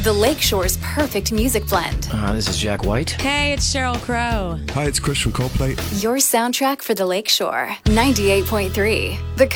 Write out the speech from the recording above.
the Lakeshore's perfect music blend. This is Jack White. Hey, it's Sheryl Crow. Hi, it's Chris from Coldplay. Your soundtrack for the Lakeshore. 98.3. The